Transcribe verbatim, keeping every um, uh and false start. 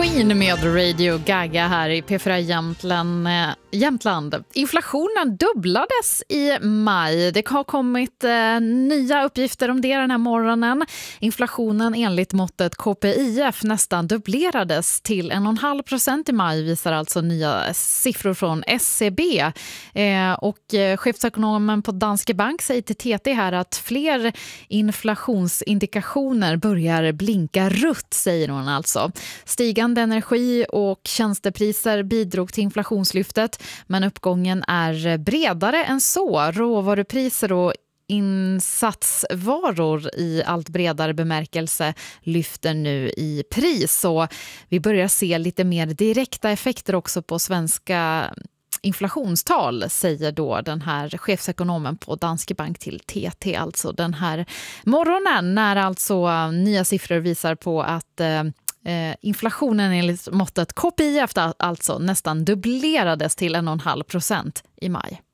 Queen med Radio Gaga här i P fyra Jämtland. Jämtland. Inflationen dubblades i maj. Det har kommit eh, nya uppgifter om det den här morgonen. Inflationen enligt måttet K P I F nästan dubblerades till en komma fem procent i maj, visar alltså nya siffror från S C B. Eh, och eh, chefsekonomen på Danske Bank säger till T T här att fler inflationsindikationer börjar blinka rött, säger hon alltså. Stigande energi och tjänstepriser bidrog till inflationslyftet, men uppgången är bredare än så. Råvarupriser och insatsvaror i allt bredare bemärkelse lyfter nu i pris. Så vi börjar se lite mer direkta effekter också på svenska inflationstal, säger då den här chefsekonomen på Danske Bank till T T. Alltså den här morgonen, när alltså nya siffror visar på att eh, Eh, inflationen enligt måttet K P I F alltså nästan dubblerades till en komma fem procent i maj.